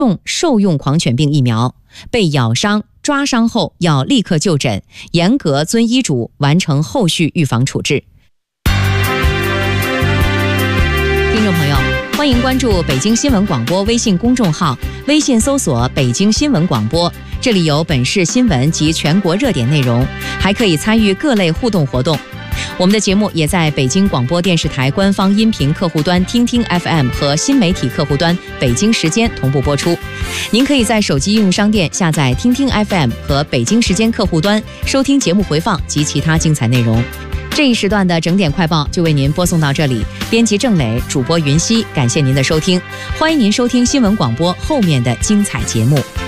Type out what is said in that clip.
受用狂犬病疫苗，被咬伤、抓伤后要立刻就诊，严格遵医嘱完成后续预防处置。听众朋友，欢迎关注北京新闻广播微信公众号，微信搜索北京新闻广播，这里有本市新闻及全国热点内容，还可以参与各类互动活动。我们的节目也在北京广播电视台官方音频客户端听听 FM 和新媒体客户端北京时间同步播出。您可以在手机应用商店下载听听 FM 和北京时间客户端，收听节目回放及其他精彩内容。这一时段的整点快报就为您播送到这里，编辑郑磊，主播云溪，感谢您的收听，欢迎您收听新闻广播后面的精彩节目。